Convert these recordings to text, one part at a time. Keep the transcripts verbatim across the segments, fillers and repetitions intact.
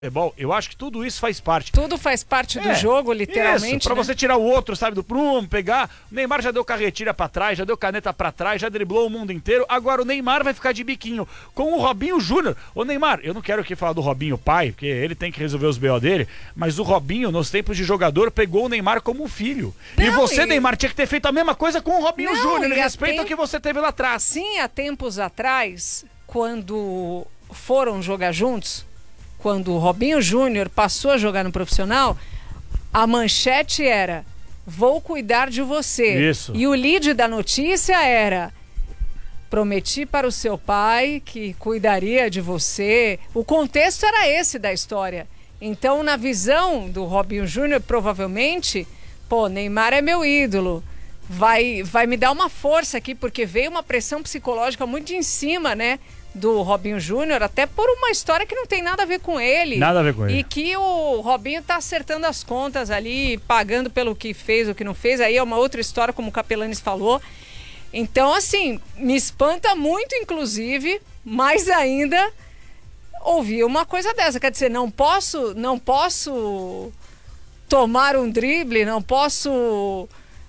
futebol, eu acho que tudo isso faz parte. Tudo faz parte do é, jogo, literalmente. Isso, pra né? você tirar o outro, sabe, do prumo, pegar. O Neymar já deu carretilha pra trás, já deu caneta pra trás, já driblou o mundo inteiro. Agora o Neymar vai ficar de biquinho com o Robinho Júnior. Ô Neymar, eu não quero aqui falar do Robinho pai, porque ele tem que resolver os B O dele, mas o Robinho, nos tempos de jogador, pegou o Neymar como um filho. Não, e você, e... Neymar, tinha que ter feito a mesma coisa com o Robinho Júnior, em respeito ao que você teve lá atrás. Sim, há tempos atrás, quando foram jogar juntos, quando o Robinho Júnior passou a jogar no profissional, a manchete era: vou cuidar de você. Isso. E o lead da notícia era: prometi para o seu pai que cuidaria de você. O contexto era esse da história. Então, na visão do Robinho Júnior, provavelmente, pô, Neymar é meu ídolo. Vai, vai me dar uma força aqui, porque veio uma pressão psicológica muito em cima, né? Do Robinho Júnior, até por uma história que não tem nada a ver com ele. Nada a ver com ele. E que o Robinho tá acertando as contas ali, pagando pelo que fez, o que não fez. Aí é uma outra história, como o Capelanes falou. Então, assim, me espanta muito, inclusive, mais ainda, ouvir uma coisa dessa. Quer dizer, não posso, não posso tomar um drible, não posso...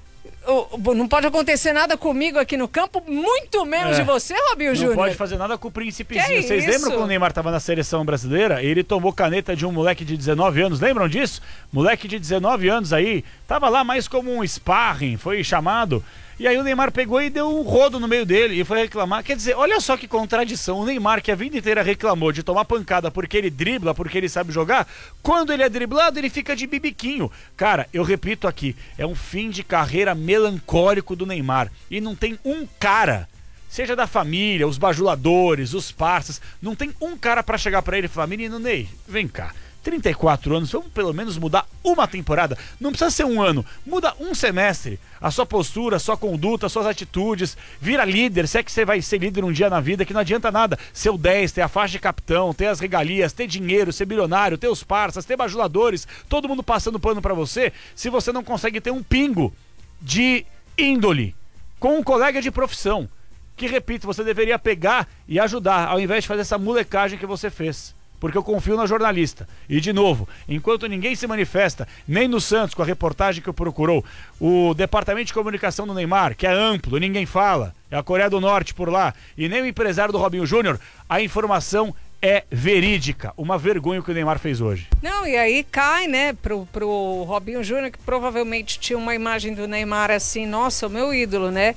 Não pode acontecer nada comigo aqui no campo, muito menos é. de você, Robinho Júnior. Não pode fazer nada com o príncipezinho. Que Vocês isso? lembram quando o Neymar estava na seleção brasileira? Ele tomou caneta de um moleque de dezenove anos. Lembram disso? Moleque de dezenove anos aí. Tava lá mais como um sparring, foi chamado. E aí o Neymar pegou e deu um rodo no meio dele e foi reclamar. Quer dizer, olha só que contradição. O Neymar, que a vida inteira reclamou de tomar pancada porque ele dribla, porque ele sabe jogar, quando ele é driblado, ele fica de bibiquinho. Cara, eu repito aqui, é um fim de carreira melancólico do Neymar. E não tem um cara, seja da família, os bajuladores, os parças, não tem um cara pra chegar pra ele e falar: menino Ney, vem cá. trinta e quatro anos, vamos pelo menos mudar uma temporada. Não precisa ser um ano, muda um semestre. A sua postura, a sua conduta, as suas atitudes. Vira líder, se é que você vai ser líder um dia na vida, que não adianta nada ser o dez, ter a faixa de capitão, ter as regalias, ter dinheiro, ser bilionário, ter os parças, ter bajuladores, todo mundo passando pano pra você, se você não consegue ter um pingo de índole com um colega de profissão. Que, repito, você deveria pegar e ajudar, ao invés de fazer essa molecagem que você fez. Porque eu confio na jornalista. E, de novo, enquanto ninguém se manifesta, nem no Santos, com a reportagem que procurou, o departamento de comunicação do Neymar, que é amplo, ninguém fala, é a Coreia do Norte por lá, e nem o empresário do Robinho Júnior, a informação é verídica. Uma vergonha o que o Neymar fez hoje. Não, e aí cai, né, pro, pro Robinho Júnior, que provavelmente tinha uma imagem do Neymar assim: nossa, o meu ídolo, né?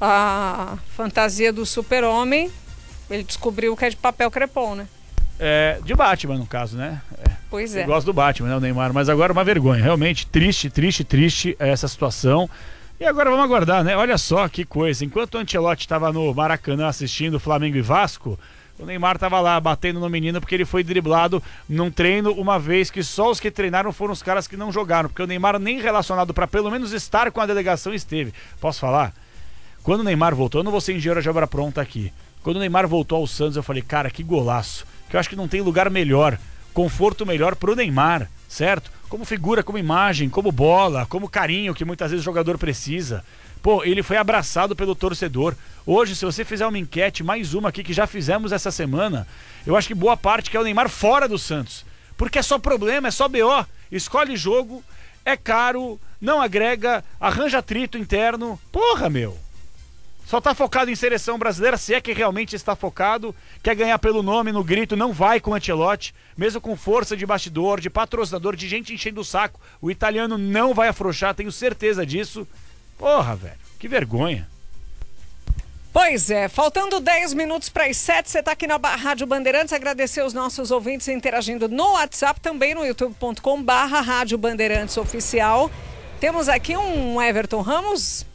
A fantasia do super-homem, ele descobriu que é de papel crepom, né? É, de Batman, no caso, né? É, pois é. Eu gosto do Batman, né, o Neymar, mas agora uma vergonha. Realmente, triste, triste, triste essa situação. E agora vamos aguardar, né? Olha só que coisa. Enquanto o Ancelotti estava no Maracanã assistindo Flamengo e Vasco, o Neymar estava lá batendo no menino porque ele foi driblado num treino, uma vez que só os que treinaram foram os caras que não jogaram, porque o Neymar nem relacionado para pelo menos estar com a delegação esteve. Posso falar? Quando o Neymar voltou, eu não vou ser engenheiro de obra pronta aqui. Quando o Neymar voltou ao Santos, eu falei: cara, que golaço. Que eu acho que não tem lugar melhor, conforto melhor pro Neymar, certo? Como figura, como imagem, como bola, como carinho que muitas vezes o jogador precisa. Pô, ele foi abraçado pelo torcedor. Hoje, se você fizer uma enquete, mais uma aqui que já fizemos essa semana, eu acho que boa parte quer o Neymar fora do Santos. Porque é só problema, é só B O. Escolhe jogo, é caro, não agrega, arranja atrito interno. Porra, meu! Só tá focado em seleção brasileira, se é que realmente está focado, quer ganhar pelo nome, no grito, não vai com o Ancelotti, mesmo com força de bastidor, de patrocinador, de gente enchendo o saco, o italiano não vai afrouxar, tenho certeza disso. Porra, velho, que vergonha. Pois é, faltando dez minutos para as sete, você está aqui na Rádio Bandeirantes. Agradecer os nossos ouvintes interagindo no WhatsApp, também no youtube ponto com barra Rádio Bandeirantes Oficial. Temos aqui um Everton Ramos.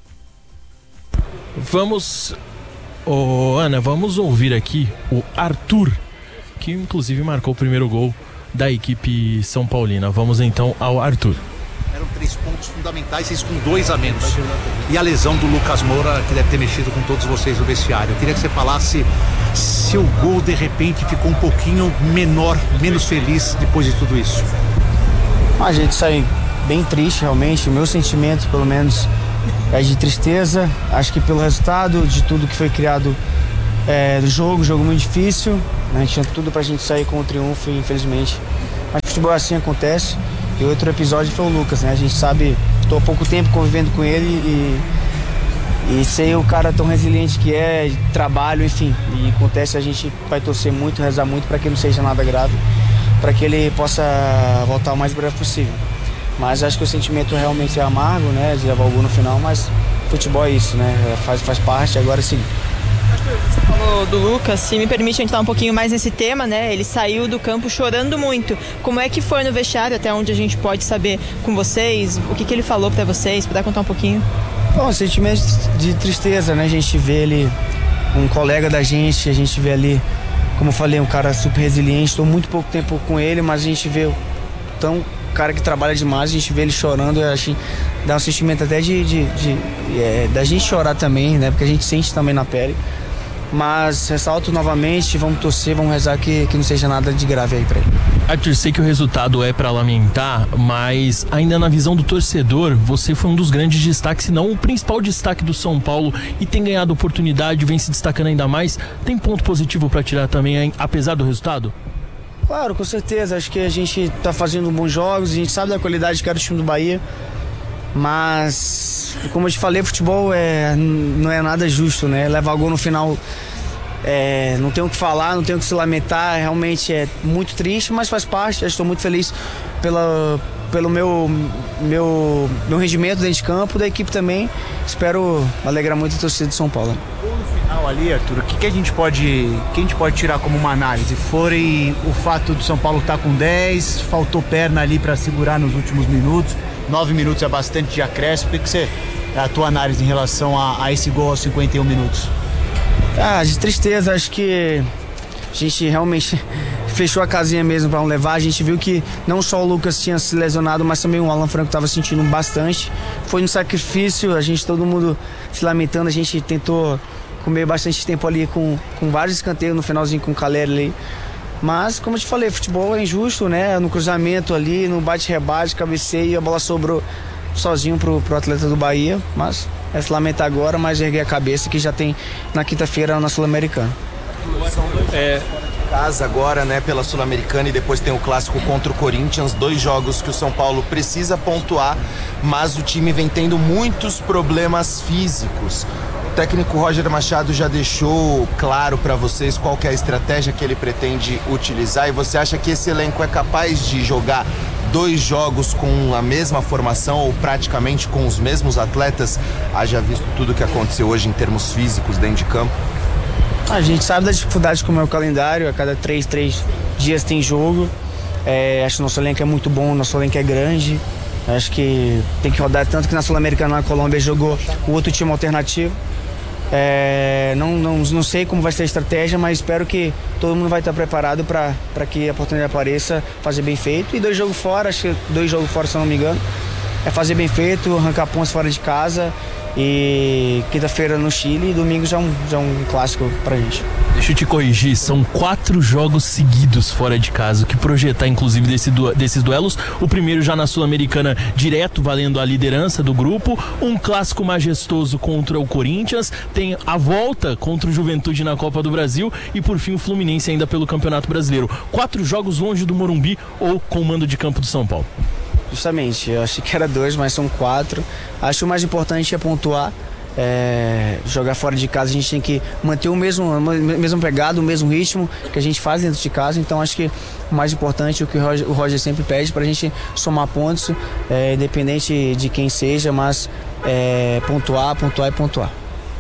Vamos, oh, Ana, vamos ouvir aqui o Arthur, que inclusive marcou o primeiro gol da equipe São Paulina. Vamos então ao Arthur. Eram três pontos fundamentais, vocês com dois a menos. E a lesão do Lucas Moura, que deve ter mexido com todos vocês no vestiário. Eu queria que você falasse se o gol de repente ficou um pouquinho menor, menos feliz depois de tudo isso. A gente sai bem triste, realmente. O meu sentimento, pelo menos, é de tristeza. Acho que pelo resultado de tudo que foi criado é, do jogo, jogo muito difícil, né? Tinha tudo pra gente sair com o triunfo e infelizmente futebol assim acontece. E outro episódio foi o Lucas, né? A gente sabe, estou há pouco tempo convivendo com ele e, e sei o cara tão resiliente que é, trabalho, enfim. E acontece, a gente vai torcer muito, rezar muito para que não seja nada grave, para que ele possa voltar o mais breve possível. Mas acho que o sentimento realmente é amargo, né? De levar o gol no final, mas futebol é isso, né? Faz, faz parte, agora sim. Você falou do Lucas, se me permite entrar um pouquinho mais nesse tema, né? Ele saiu do campo chorando muito. Como é que foi no vestiário, até onde a gente pode saber com vocês? O que, que ele falou pra vocês? Puder contar um pouquinho? Bom, sentimento de tristeza, né? A gente vê ele, um colega da gente, a gente vê ali, como eu falei, um cara super resiliente. Estou muito pouco tempo com ele, mas a gente vê tão cara que trabalha demais, a gente vê ele chorando, eu acho, dá um sentimento até de, de, de é, da gente chorar também, né? Porque a gente sente também na pele. Mas ressalto novamente, vamos torcer, vamos rezar que, que não seja nada de grave aí pra ele. Arthur, sei que o resultado é para lamentar, mas ainda na visão do torcedor, você foi um dos grandes destaques, se não o principal destaque do São Paulo, e tem ganhado oportunidade, vem se destacando ainda mais. Tem ponto positivo para tirar também, apesar do resultado? Claro, com certeza. Acho que a gente tá fazendo bons jogos, a gente sabe da qualidade que era o time do Bahia. Mas, como eu te falei, futebol é, não é nada justo, né? Levar gol no final, é, não tenho o que falar, não tenho o que se lamentar. Realmente é muito triste, mas faz parte. Eu estou muito feliz pela, pelo meu, meu, meu rendimento dentro de campo, da equipe também. Espero alegrar muito a torcida de São Paulo. No final ali, Arthur, o que, que, a gente pode, que a gente pode tirar como uma análise? Foi o fato do São Paulo estar com dez, faltou perna ali para segurar nos últimos minutos. Nove minutos é bastante de acréscimo. O que você, é a tua análise em relação a, a esse gol aos cinquenta e um minutos? Ah, de tristeza, acho que a gente realmente fechou a casinha mesmo para não levar. A gente viu que não só o Lucas tinha se lesionado, mas também o Alan Franco estava sentindo bastante. Foi um sacrifício, a gente, todo mundo se lamentando, a gente tentou comer bastante tempo ali com, com vários escanteios no finalzinho com o Caleri ali. Mas, como eu te falei, futebol é injusto, né? No cruzamento ali, no bate-rebate, cabeceio, a bola sobrou sozinho pro, pro atleta do Bahia. Mas é se lamentar agora, mas erguer a cabeça que já tem na quinta-feira na Sul-Americana. É, casa agora, né, pela Sul-Americana, e depois tem o clássico contra o Corinthians, dois jogos que o São Paulo precisa pontuar, mas o time vem tendo muitos problemas físicos. O técnico Roger Machado já deixou claro para vocês qual que é a estratégia que ele pretende utilizar, e você acha que esse elenco é capaz de jogar dois jogos com a mesma formação ou praticamente com os mesmos atletas? Haja visto tudo que aconteceu hoje em termos físicos dentro de campo. A gente sabe da dificuldade como é o calendário, a cada três, três dias tem jogo. É, acho que o nosso elenco é muito bom, o nosso elenco é grande. Acho que tem que rodar, tanto que na Sul-Americana, na Colômbia, jogou o outro time alternativo. É, não, não, não sei como vai ser a estratégia, mas espero que todo mundo vai estar preparado para que a oportunidade apareça, fazer bem feito. E dois jogos fora, acho que dois jogos fora, se eu não me engano, é fazer bem feito, arrancar pontos fora de casa. E quinta-feira no Chile e domingo já é um, já é um clássico pra gente. Deixa eu te corrigir, são quatro jogos seguidos fora de casa, o que projetar inclusive desse du- desses duelos. O primeiro já na Sul-Americana, direto valendo a liderança do grupo, um clássico majestoso contra o Corinthians, tem a volta contra o Juventude na Copa do Brasil e por fim o Fluminense ainda pelo Campeonato Brasileiro. Quatro jogos longe do Morumbi ou com o mando de campo do São Paulo. Justamente, eu achei que era dois, mas são quatro. Acho que o mais importante é pontuar. É, jogar fora de casa, a gente tem que manter o mesmo, o mesmo pegado, o mesmo ritmo que a gente faz dentro de casa. Então acho que o mais importante é o que o Roger, o Roger sempre pede, pra gente somar pontos, é, independente de quem seja, mas é, pontuar, pontuar e pontuar.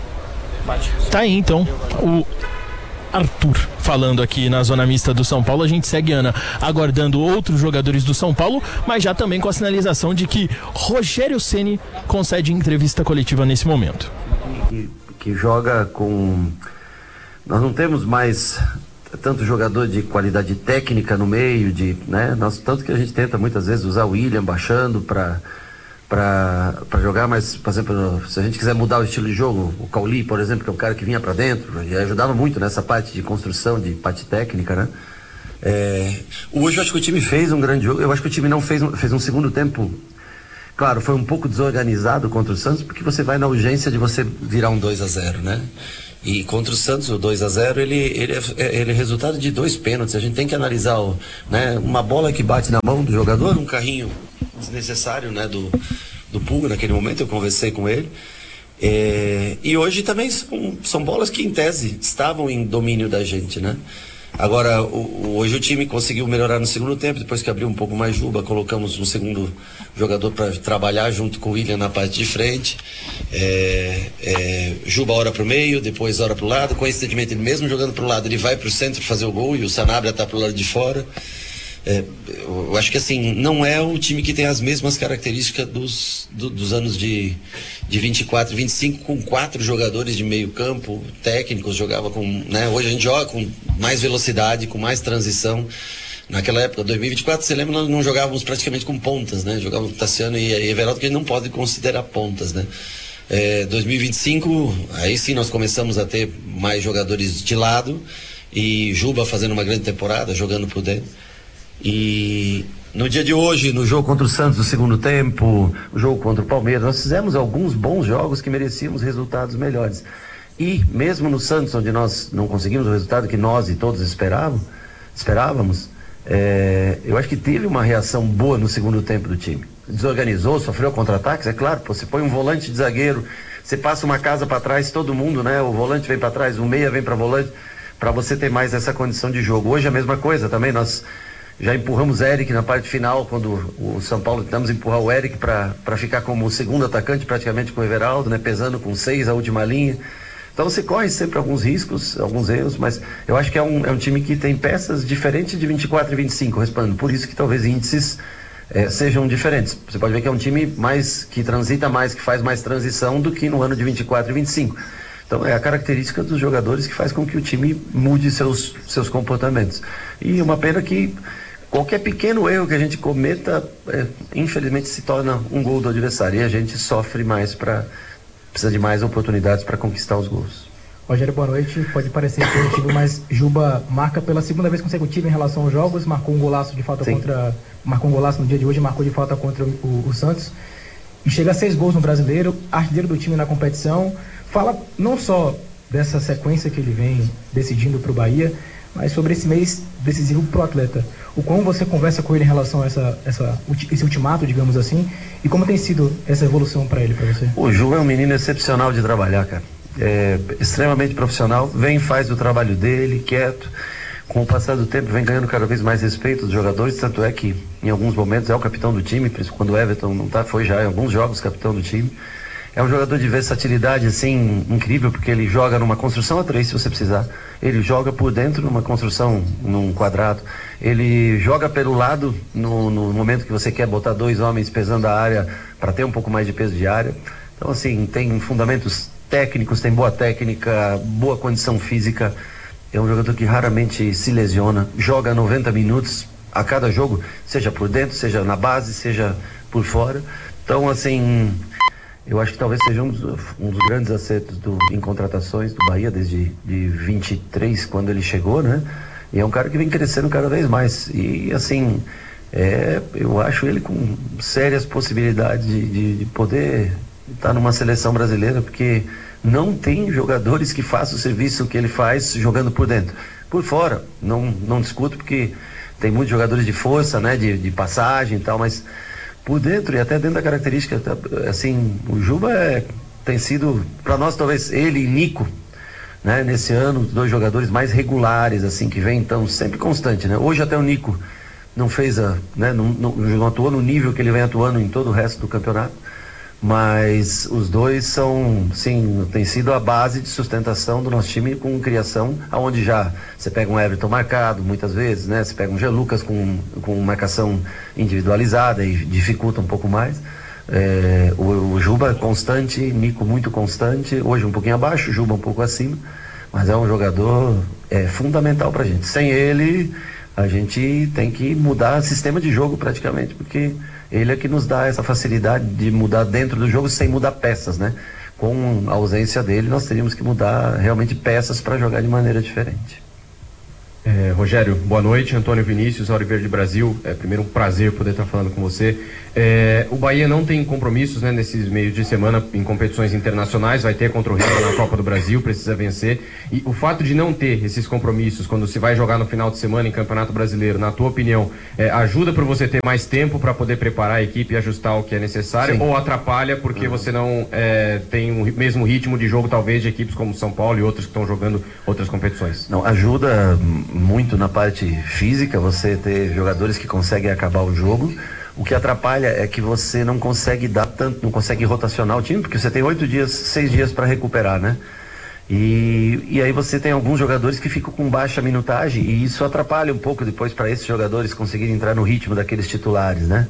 Tá aí então o Arthur falando aqui na zona mista do São Paulo. A gente segue, Ana, aguardando outros jogadores do São Paulo, mas já também com a sinalização de que Rogério Ceni concede entrevista coletiva nesse momento. Que, que joga com... Nós não temos mais tanto jogador de qualidade técnica no meio, de, né? Nós, tanto que a gente tenta muitas vezes usar o William baixando para para jogar, mas, por exemplo, se a gente quiser mudar o estilo de jogo, o Cauli, por exemplo, que é um cara que vinha para dentro e ajudava muito nessa parte de construção, de parte técnica, né? É, hoje eu acho que o time fez um grande jogo. Eu acho que o time não fez, fez um segundo tempo, claro, foi um pouco desorganizado contra o Santos, porque você vai na urgência de você virar um dois a zero, né? E contra o Santos, o dois a zero, ele, ele, é, ele é resultado de dois pênaltis. A gente tem que analisar, o, né, uma bola que bate na mão do jogador, um carrinho desnecessário, né, do, do Pulga naquele momento. Eu conversei com ele. É, e hoje também são, são bolas que, em tese, estavam em domínio da gente, né? Agora, o, o, hoje o time conseguiu melhorar no segundo tempo, depois que abriu um pouco mais Juba, colocamos um segundo jogador para trabalhar junto com o William na parte de frente. É, é, Juba ora para o meio, depois ora para o lado. Coincidentemente, ele mesmo jogando para o lado, ele vai para o centro fazer o gol e o Sanabria está para o lado de fora. É, eu acho que assim, não é o time que tem as mesmas características dos, do, dos anos de, de vinte e quatro, vinte e cinco, com quatro jogadores de meio campo, técnicos, jogava com, né, hoje a gente joga com mais velocidade, com mais transição. Naquela época, dois mil e vinte e quatro, você lembra, nós não jogávamos praticamente com pontas, né, jogávamos Tassiano e Everaldo, que a gente não pode considerar pontas, né. É, dois mil e vinte e cinco, aí sim nós começamos a ter mais jogadores de lado, e Juba fazendo uma grande temporada, jogando por dentro. E no dia de hoje, no jogo contra o Santos no segundo tempo, o jogo contra o Palmeiras, nós fizemos alguns bons jogos que merecíamos resultados melhores. E mesmo no Santos, onde nós não conseguimos o resultado que nós e todos esperavam, esperávamos, é, eu acho que teve uma reação boa no segundo tempo do time. Desorganizou, sofreu contra-ataques, é claro, pô, você põe um volante de zagueiro, você passa uma casa para trás, todo mundo, né? O volante vem para trás, o meia vem para volante, para você ter mais essa condição de jogo. Hoje a mesma coisa também, nós já empurramos Eric na parte final, quando o São Paulo tentamos empurrar o Eric para ficar como o segundo atacante, praticamente com o Everaldo, né, pesando com seis a última linha. Então você corre sempre alguns riscos, alguns erros, mas eu acho que é um, é um time que tem peças diferentes de vinte e quatro e vinte e cinco, respondendo. Por isso que talvez índices é, sejam diferentes. Você pode ver que é um time mais que transita mais, que faz mais transição do que no ano de vinte e quatro e vinte e cinco. Então é a característica dos jogadores que faz com que o time mude seus, seus comportamentos. E uma pena que qualquer pequeno erro que a gente cometa, é, infelizmente se torna um gol do adversário e a gente sofre mais, para precisa de mais oportunidades para conquistar os gols. Rogério, boa noite. Pode parecer positivo, mas Juba marca pela segunda vez consecutiva em relação aos jogos, marcou um golaço de falta Sim. contra, marcou um golaço no dia de hoje, marcou de falta contra o, o Santos e chega a seis gols no Brasileiro, artilheiro do time na competição. Fala não só dessa sequência que ele vem decidindo para o Bahia, mas sobre esse mês decisivo para o atleta. O como você conversa com ele em relação a essa, essa, esse ultimato, digamos assim, e como tem sido essa evolução para ele, para você? O Ju é um menino excepcional de trabalhar, cara. É extremamente profissional, vem, faz o trabalho dele, quieto. Com o passar do tempo vem ganhando cada vez mais respeito dos jogadores, tanto é que em alguns momentos é o capitão do time, quando o Everton não tá, foi já em alguns jogos capitão do time. É um jogador de versatilidade, assim, incrível, porque ele joga numa construção a três, se você precisar. Ele joga por dentro numa construção, num quadrado. Ele joga pelo lado, no, no momento que você quer botar dois homens pesando a área, para ter um pouco mais de peso de área. Então, assim, tem fundamentos técnicos, tem boa técnica, boa condição física. É um jogador que raramente se lesiona. Joga noventa minutos a cada jogo, seja por dentro, seja na base, seja por fora. Então, assim, eu acho que talvez seja um dos, um dos grandes acertos do, em contratações do Bahia desde de vinte e três, quando ele chegou, né? E é um cara que vem crescendo cada vez mais. E, assim, é, eu acho ele com sérias possibilidades de, de, de poder estar numa seleção brasileira, porque não tem jogadores que façam o serviço que ele faz jogando por dentro. Por fora, não, não discuto, porque tem muitos jogadores de força, né? De, de passagem e tal, mas por dentro e até dentro da característica, assim, o Juba é, tem sido, para nós talvez ele e Nico, né, nesse ano, os dois jogadores mais regulares, assim, que vem então sempre constante, né? Hoje até o Nico não fez a, né, não, não, não atuou no nível que ele vem atuando em todo o resto do campeonato, mas os dois são, sim, tem sido a base de sustentação do nosso time com criação, aonde já você pega um Everton marcado muitas vezes, né? Você pega um G. Lucas com, com marcação individualizada e dificulta um pouco mais. É, o, o Juba constante, Nico muito constante, hoje um pouquinho abaixo, Juba um pouco acima, mas é um jogador é, fundamental pra gente. Sem ele, a gente tem que mudar sistema de jogo praticamente, porque ele é que nos dá essa facilidade de mudar dentro do jogo sem mudar peças, né? Com a ausência dele, nós teríamos que mudar realmente peças para jogar de maneira diferente. É, Rogério, boa noite. Antônio Vinícius, Auriverde Brasil. É, primeiro, um prazer poder estar falando com você. É, o Bahia não tem compromissos, né, nesses meios de semana em competições internacionais. Vai ter contra o River na Copa do Brasil, precisa vencer. E o fato de não ter esses compromissos quando se vai jogar no final de semana em Campeonato Brasileiro, na tua opinião, é, ajuda para você ter mais tempo para poder preparar a equipe e ajustar o que é necessário? Sim. Ou atrapalha porque uhum. você não é, tem o mesmo ritmo de jogo, talvez, de equipes como São Paulo e outras que estão jogando outras competições? Não, ajuda muito na parte física, você ter jogadores que conseguem acabar o jogo. O que atrapalha é que você não consegue dar tanto, não consegue rotacionar o time, porque você tem oito dias, seis dias para recuperar, né? E, e aí você tem alguns jogadores que ficam com baixa minutagem e isso atrapalha um pouco depois para esses jogadores conseguirem entrar no ritmo daqueles titulares, né?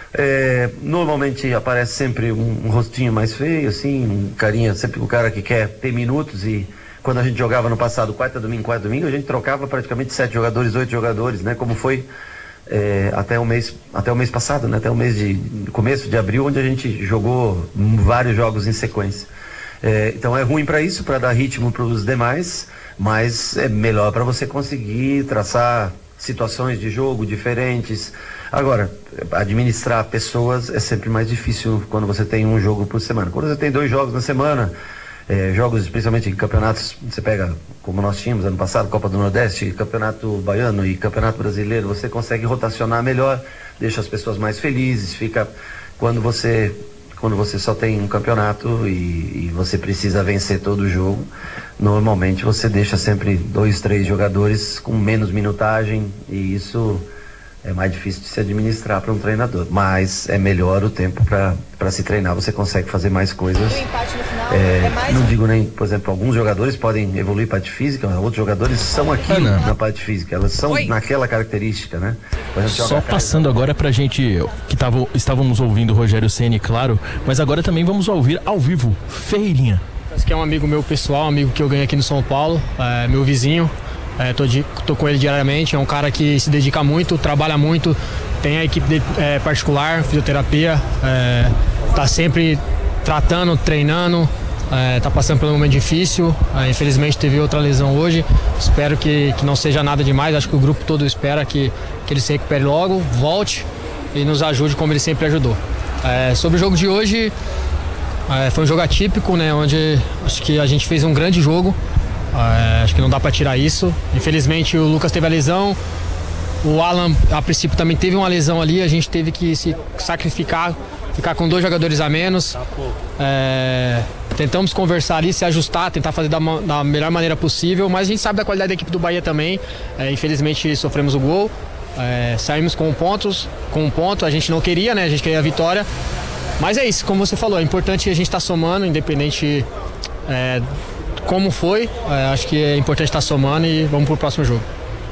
É, normalmente aparece sempre um, um rostinho mais feio, assim, um carinha, sempre o cara que quer ter minutos. E quando a gente jogava no passado, quarta, domingo, quarta, domingo, a gente trocava praticamente sete jogadores, oito jogadores, né? Como foi é, até o mês, até o mês passado, né? Até o mês de começo de abril, onde a gente jogou vários jogos em sequência. É, então é ruim para isso, para dar ritmo para os demais, mas é melhor para você conseguir traçar situações de jogo diferentes. Agora, administrar pessoas é sempre mais difícil quando você tem um jogo por semana. Quando você tem dois jogos na semana, É, jogos especialmente em campeonatos, você pega como nós tínhamos ano passado, Copa do Nordeste, Campeonato Baiano e Campeonato Brasileiro, você consegue rotacionar melhor, deixa as pessoas mais felizes. Fica quando você quando você só tem um campeonato e, e você precisa vencer todo o jogo, normalmente você deixa sempre dois, três jogadores com menos minutagem e isso é mais difícil de se administrar para um treinador, mas é melhor o tempo para se treinar, você consegue fazer mais coisas. É, é mais... Não digo nem, por exemplo, alguns jogadores podem evoluir parte física, outros jogadores são aqui ah, na parte física, elas são Oi. naquela característica, né? Só passando cara... agora pra gente, que tava, estávamos ouvindo o Rogério Ceni, claro, mas agora também vamos ouvir ao vivo, Ferreirinha. Esse que é um amigo meu pessoal, um amigo que eu ganhei aqui no São Paulo, é meu vizinho. É, tô, de, tô com ele diariamente, é um cara que se dedica muito, trabalha muito, tem a equipe de, é, particular, fisioterapia, é, tá sempre tratando, treinando, é, tá passando por um momento difícil, é, infelizmente teve outra lesão hoje, espero que, que não seja nada demais, acho que o grupo todo espera que, que ele se recupere logo, volte e nos ajude como ele sempre ajudou. É, sobre o jogo de hoje, é, foi um jogo atípico, né, onde acho que a gente fez um grande jogo. É, acho que não dá para tirar isso. Infelizmente o Lucas teve a lesão, o Alan a princípio também teve uma lesão ali, a gente teve que se sacrificar, ficar com dois jogadores a menos. É, tentamos conversar ali, se ajustar, tentar fazer da, da melhor maneira possível, mas a gente sabe da qualidade da equipe do Bahia também. É, infelizmente sofremos o gol, é, saímos com pontos, com um ponto, a gente não queria, né? A gente queria a vitória, mas é isso, como você falou, é importante a gente estar tá somando, independente é, como foi, é, acho que é importante estar somando e vamos pro próximo jogo.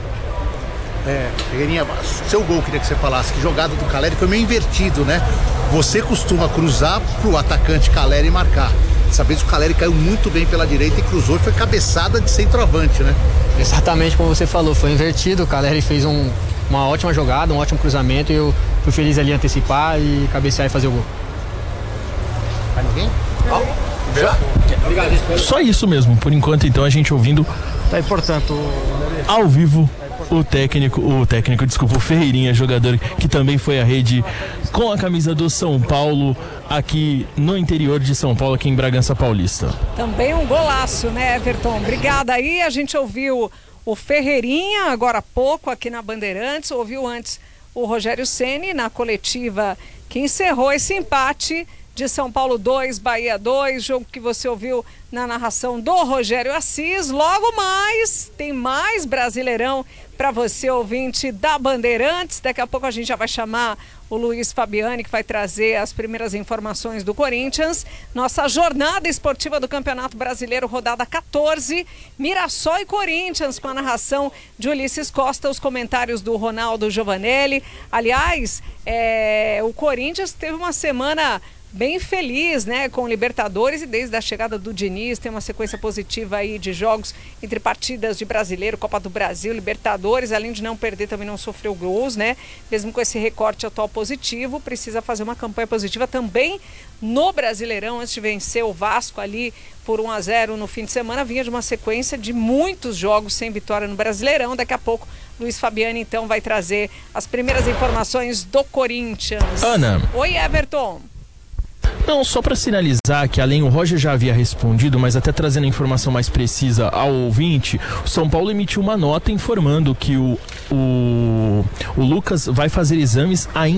É, Ferreirinha, seu gol, queria que você falasse que jogada do Caleri foi meio invertido, né? Você costuma cruzar pro atacante Caleri marcar. Dessa vez o Caleri caiu muito bem pela direita e cruzou e foi cabeçada de centroavante, né? Exatamente como você falou, foi invertido, o Caleri fez um, uma ótima jogada, um ótimo cruzamento e eu fui feliz ali em antecipar e cabecear e fazer o gol. Vai ninguém? Oh. Só isso mesmo, por enquanto então a gente ouvindo tá, e portanto ao vivo o técnico, o técnico, desculpa, o Ferreirinha, jogador que também foi à rede com a camisa do São Paulo aqui no interior de São Paulo, aqui em Bragança Paulista. Também um golaço, né, Everton? Obrigada aí, a gente ouviu o Ferreirinha agora há pouco aqui na Bandeirantes, ouviu antes o Rogério Ceni na coletiva que encerrou esse empate de São Paulo dois, Bahia dois, jogo que você ouviu na narração do Rogério Assis. Logo mais, tem mais Brasileirão para você, ouvinte da Bandeirantes. Daqui a pouco a gente já vai chamar o Luiz Fabiani, que vai trazer as primeiras informações do Corinthians. Nossa jornada esportiva do Campeonato Brasileiro, rodada quatorze, Mirassol e Corinthians, com a narração de Ulisses Costa, os comentários do Ronaldo Giovanelli. Aliás, é, o Corinthians teve uma semana bem feliz, né, com o Libertadores, e desde a chegada do Diniz tem uma sequência positiva aí de jogos entre partidas de Brasileiro, Copa do Brasil, Libertadores, além de não perder, também não sofreu gols, né, mesmo com esse recorte atual positivo, precisa fazer uma campanha positiva também no Brasileirão, antes de vencer o Vasco ali por um a zero no fim de semana, vinha de uma sequência de muitos jogos sem vitória no Brasileirão. Daqui a pouco Luiz Fabiani então vai trazer as primeiras informações do Corinthians. Ana. Oi, Everton. Não, só para sinalizar que além o Roger já havia respondido, mas até trazendo a informação mais precisa ao ouvinte, o São Paulo emitiu uma nota informando que o, o, o Lucas vai fazer exames ainda